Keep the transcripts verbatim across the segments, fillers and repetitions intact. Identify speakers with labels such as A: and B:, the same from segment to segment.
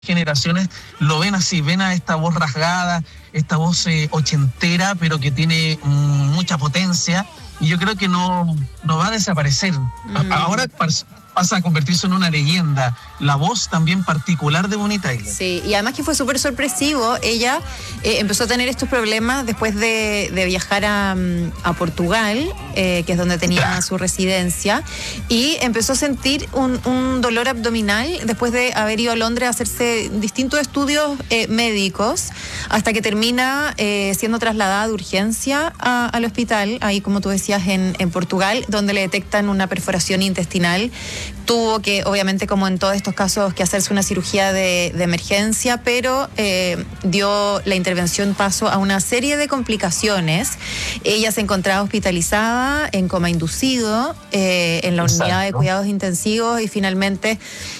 A: generaciones lo ven así, ven a esta voz rasgada, esta voz eh, ochentera, pero que tiene mm, mucha potencia, y yo creo que no, no va a desaparecer. Mm. Ahora pasa a convertirse en una leyenda, la voz también particular de Bonnie Tyler.
B: Sí, y además que fue súper sorpresivo. Ella eh, empezó a tener estos problemas después de, de viajar a, a Portugal, eh, que es donde tenía claro. su residencia, y empezó a sentir un, un dolor abdominal después de haber ido a Londres a hacerse distintos estudios eh, médicos, hasta que termina eh, siendo trasladada de urgencia a, al hospital, ahí como tú decías en, en Portugal, donde le detectan una perforación intestinal. Tuvo que, obviamente, como en todos estos casos, que hacerse una cirugía de, de emergencia, pero eh, dio la intervención paso a una serie de complicaciones. Ella se encontraba hospitalizada en coma inducido, eh, en la Exacto. unidad de cuidados intensivos, y finalmente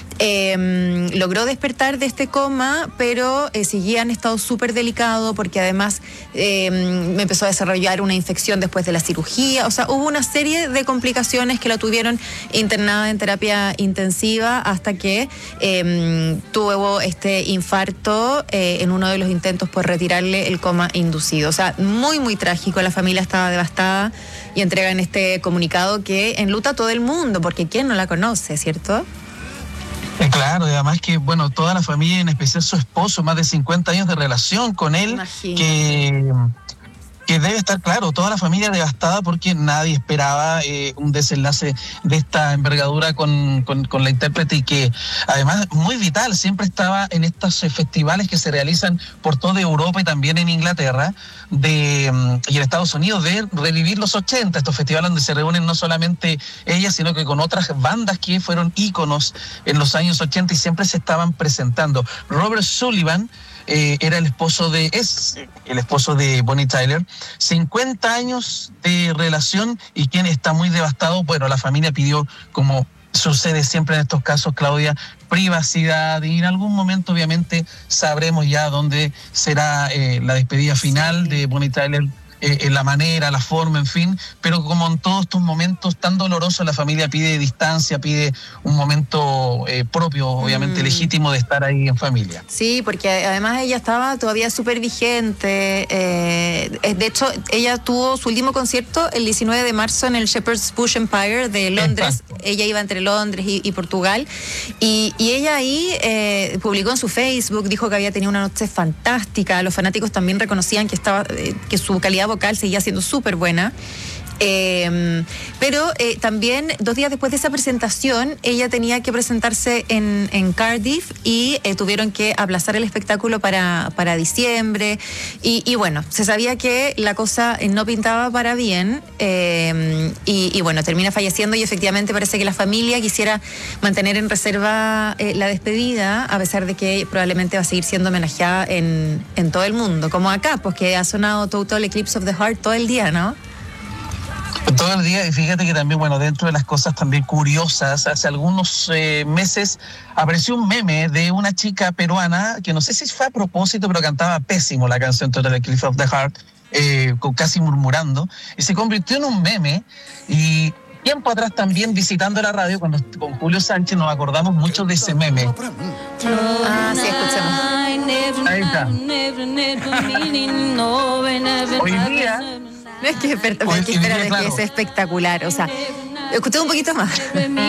B: Eh, logró despertar de este coma, pero eh, seguía en estado súper delicado, porque además eh, me empezó a desarrollar una infección después de la cirugía. O sea, hubo una serie de complicaciones que la tuvieron internada en terapia intensiva hasta que eh, tuvo este infarto eh, en uno de los intentos por retirarle el coma inducido. O sea, muy, muy trágico. La familia estaba devastada y entregan este comunicado que enluta a todo el mundo, porque ¿quién no la conoce, cierto?
A: Claro, y además que, bueno, toda la familia, en especial su esposo, más de cincuenta años de relación con él, Imagínate. que que debe estar, claro, toda la familia devastada, porque nadie esperaba eh, un desenlace de esta envergadura con, con, con la intérprete, y que además muy vital, siempre estaba en estos festivales que se realizan por toda Europa y también en Inglaterra de, y en Estados Unidos, de revivir los ochenta, estos festivales donde se reúnen no solamente ella, sino que con otras bandas que fueron íconos en los años ochenta y siempre se estaban presentando. Robert Sullivan Eh, era el esposo de, es el esposo de Bonnie Tyler, cincuenta años de relación, y quien está muy devastado. Bueno, la familia pidió, como sucede siempre en estos casos, Claudia, privacidad, y en algún momento obviamente sabremos ya dónde será eh, la despedida final sí. de Bonnie Tyler. Eh, la manera, la forma, en fin, pero como en todos estos momentos tan dolorosos, la familia pide distancia, pide un momento eh, propio, obviamente mm. legítimo, de estar ahí en familia.
B: Sí, porque además ella estaba todavía súper vigente. Eh, de hecho, ella tuvo su último concierto el diecinueve de marzo en el Shepherd's Bush Empire de Londres. Exacto. Ella iba entre Londres y, y Portugal, y, y ella ahí eh, publicó en su Facebook, dijo que había tenido una noche fantástica. Los fanáticos también reconocían que estaba eh, que su calidad vocal seguía siendo súper buena. Eh, pero eh, también dos días después de esa presentación, ella tenía que presentarse en, en Cardiff, y eh, tuvieron que aplazar el espectáculo para, para diciembre, y, y bueno, se sabía que la cosa no pintaba para bien, eh, y, y bueno, termina falleciendo, y efectivamente parece que la familia quisiera mantener en reserva eh, la despedida, a pesar de que probablemente va a seguir siendo homenajeada en, en todo el mundo, como acá, pues que ha sonado Total Eclipse of the Heart todo el día, ¿no?
A: Todo el día. Y fíjate que también, bueno, dentro de las cosas también curiosas, hace algunos eh, meses apareció un meme de una chica peruana, que no sé si fue a propósito, pero cantaba pésimo la canción Total Eclipse of the Heart, eh, casi murmurando, y se convirtió en un meme. Y tiempo atrás también, visitando la radio cuando, con Julio Sánchez, nos acordamos mucho de ese meme.
B: Ah, sí, escuchemos.
A: Ahí está. Hoy día...
B: No es que, espera, es que, espera, es que es espectacular. O sea, escuché un poquito más.